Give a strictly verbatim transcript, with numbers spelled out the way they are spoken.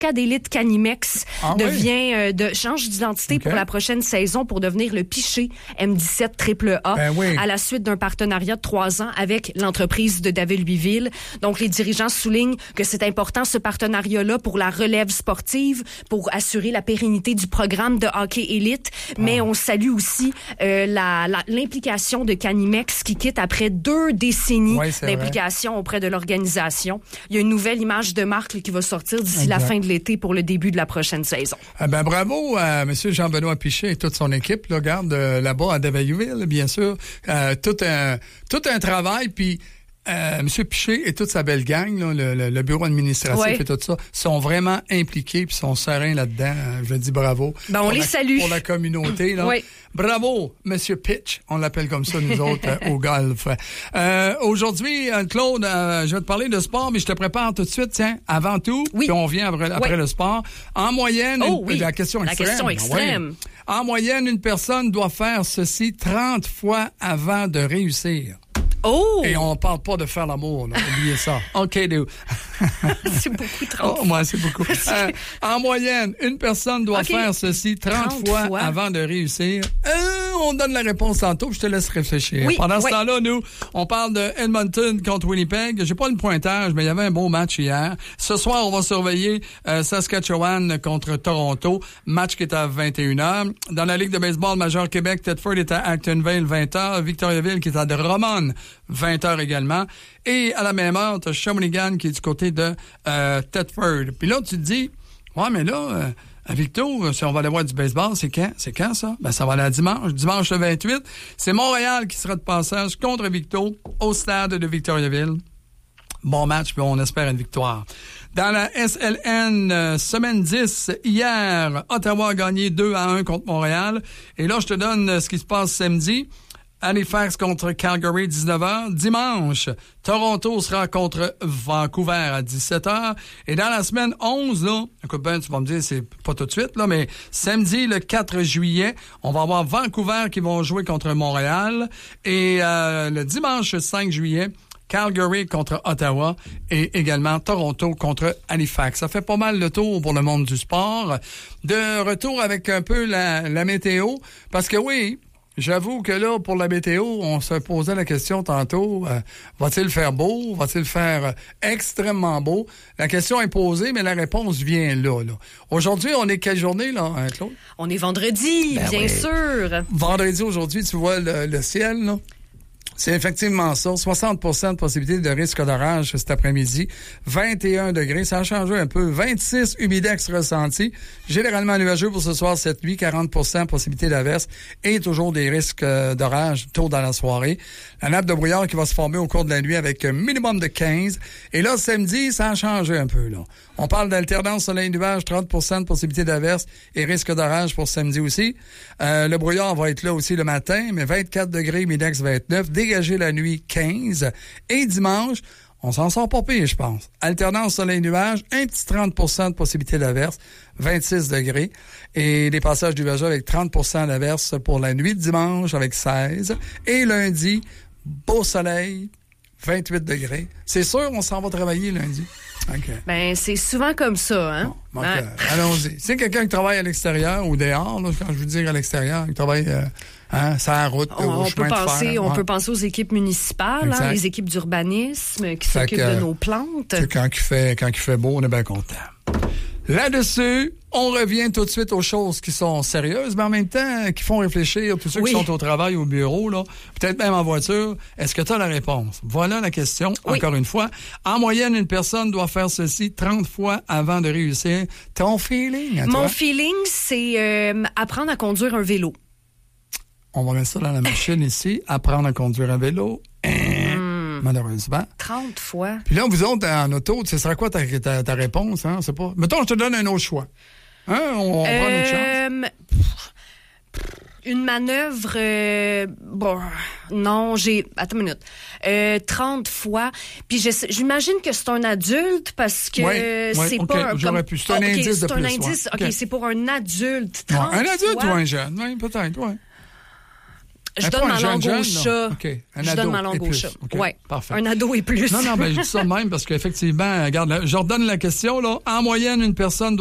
Cascade Canimex ah, devient euh, de change d'identité okay. pour la prochaine saison pour devenir le Piché M dix-sept triple A ben oui. à la suite d'un partenariat de trois ans avec l'entreprise de David Louisville. Donc, les dirigeants soulignent que c'est important ce partenariat-là pour la relève sportive, pour assurer la pérennité du programme de hockey élite, ah. mais on salue aussi euh, la, la, l'implication de Canimex qui quitte après deux décennies oui, d'implication auprès de l'organisation. Il y a une nouvelle image de marque là, qui va sortir d'ici exact. La fin de l'été pour le début de la prochaine saison. Ah ben bravo à M. Jean-Benoît Piché et toute son équipe, là, regarde, euh, là-bas à David-Louisville, bien sûr. Euh, tout un tout un travail, puis Euh, M. Piché et toute sa belle gang, là, le, le, le bureau administratif ouais. et tout ça, sont vraiment impliqués puis sont sereins là-dedans. Je dis bravo. Ben, on les la, salue. Pour la communauté. Là. Oui. Bravo, M. Pitch. On l'appelle comme ça, nous autres, euh, au golf. Euh, aujourd'hui, Claude, euh, je vais te parler de sport, mais je te prépare tout de suite, tiens, avant tout, oui. puis on vient après, après oui. le sport. En moyenne, oh, une, oui. la question la extrême. question extrême. Ouais. En moyenne, une personne doit faire ceci trente fois avant de réussir. Oh! Et on parle pas de faire l'amour, là. Oubliez ça. OK, dude. C'est beaucoup, trente oh, moi, c'est beaucoup. Euh, en moyenne, une personne doit okay. faire ceci trente, trente fois, fois avant de réussir. Euh, on donne la réponse tantôt, je te laisse réfléchir. Oui, Pendant ce oui. temps-là, nous, on parle de Edmonton contre Winnipeg. J'ai pas le pointage, mais il y avait un beau match hier. Ce soir, on va surveiller euh, Saskatchewan contre Toronto. Match qui est à vingt et une heures. Dans la Ligue de baseball majeure Québec, Thetford est à Actonville, vingt heures. Victoriaville qui est à Drummond, vingt heures également. Et à la même heure, tu as Shawinigan qui est du côté de euh, Thetford. Puis là, tu te dis, ouais, mais là, euh, à Victo, si on va aller voir du baseball, c'est quand? C'est quand, ça? Ben, ça va aller à dimanche. Dimanche le vingt-huit. C'est Montréal qui sera de passage contre Victo au stade de Victoriaville. Bon match, puis on espère une victoire. Dans la S L N, euh, semaine dix, hier, Ottawa a gagné deux à un contre Montréal. Et là, je te donne euh, ce qui se passe samedi. Halifax contre Calgary, dix-neuf heures. Dimanche, Toronto sera contre Vancouver à dix-sept heures. Et dans la semaine onze, là, écoute ben, tu vas me dire, c'est pas tout de suite, là, mais samedi, le quatre juillet, on va avoir Vancouver qui vont jouer contre Montréal. Et euh, le dimanche cinq juillet, Calgary contre Ottawa et également Toronto contre Halifax. Ça fait pas mal le tour pour le monde du sport. De retour avec un peu la, la météo, parce que oui, j'avoue que là, pour la météo, on se posait la question tantôt, euh, va-t-il faire beau? Va-t-il faire euh, extrêmement beau? La question est posée, mais la réponse vient là. là. Aujourd'hui, on est quelle journée, là, hein, Claude? On est vendredi, ben bien oui. sûr. Vendredi, aujourd'hui, tu vois le, le ciel, là? C'est effectivement ça. soixante pour cent de possibilité de risque d'orage cet après-midi. vingt et un degrés. Ça a changé un peu. vingt-six humidex ressenti. Généralement nuageux pour ce soir cette nuit. quarante pour cent possibilité d'averse. Et toujours des risques d'orage tôt dans la soirée. La nappe de brouillard qui va se former au cours de la nuit avec un minimum de quinze. Et là, samedi, ça a changé un peu, là. On parle d'alternance soleil-nuage. trente pour cent de possibilité d'averse et risque d'orage pour samedi aussi. Euh, le brouillard va être là aussi le matin, mais vingt-quatre degrés, humidex vingt-neuf. Dégager la nuit quinze. Et dimanche, on s'en sort pas pire, je pense. Alternance soleil-nuage, un petit trente pour cent de possibilité d'averse, vingt-six degrés. Et des passages nuageux avec trente pour cent d'averse pour la nuit de dimanche avec seize. Et lundi, beau soleil, vingt-huit degrés. C'est sûr, on s'en va travailler lundi. Okay. Ben, c'est souvent comme ça, hein? Bon, okay. hein? Allons-y. C'est quelqu'un qui travaille à l'extérieur ou dehors, là, quand je veux dire à l'extérieur, qui travaille euh, hein, sur la route, on, au on chemin peut de penser, fer. On ouais. peut penser aux équipes municipales, hein, les équipes d'urbanisme qui fait s'occupent que, de nos plantes. Quand il fait, quand il fait beau, on est bien content. Là-dessus, on revient tout de suite aux choses qui sont sérieuses, mais en même temps, qui font réfléchir tous ceux oui. qui sont au travail, au bureau, là, peut-être même en voiture. Est-ce que tu as la réponse? Voilà la question, oui. encore une fois. En moyenne, une personne doit faire ceci trente fois avant de réussir. Ton feeling, à Mon toi? feeling, c'est euh, apprendre à conduire un vélo. On va mettre ça dans la machine ici. Apprendre à conduire un vélo. Mm. Malheureusement. trente fois. Puis là, vous autres, en auto, ce sera quoi ta, ta, ta réponse? Hein? C'est pas... Mettons, je te donne un autre choix. Hein? On, on euh, prend notre chance. Une manœuvre... Euh, bon, non, j'ai... Attends une minute. Euh, trente fois. Puis je, j'imagine que c'est un adulte parce que ouais, ouais, c'est okay, pas un... J'aurais comme... pu. C'est un oh, okay, indice c'est de un plus. Indice. Ouais. OK, c'est pour un adulte. Ouais, trente un adulte fois. ou un jeune? Oui, peut-être, oui. Je Un donne pas ma un jeune langue jeune, au chat. OK. Un je ado donne ma et langue au plus. chat. OK. Ouais. Parfait. Un ado et plus. Non, non, ben, je dis ça de même parce qu'effectivement, regarde, là, je redonne la question, là. En moyenne, une personne doit